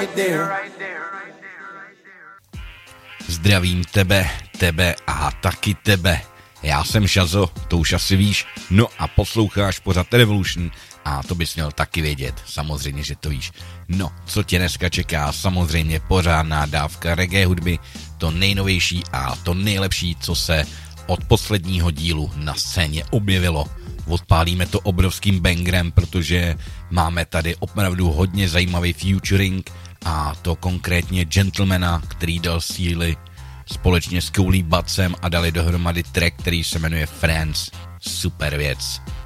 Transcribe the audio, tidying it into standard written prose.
Zdravím tebe a taky tebe. Já jsem Šazo, to už asi víš, no a posloucháš pořad Revolution a to bys měl taky vědět, samozřejmě, že to víš. No, co tě dneska čeká, samozřejmě pořádná dávka reggae hudby, to nejnovější a to nejlepší, co se od posledního dílu na scéně objevilo. Odpálíme to obrovským bangerem, protože máme tady opravdu hodně zajímavý featuring a to konkrétně Gentlemana, který dal síly společně s Coolie Budsem a dali dohromady track, který se jmenuje Friends. Super věc.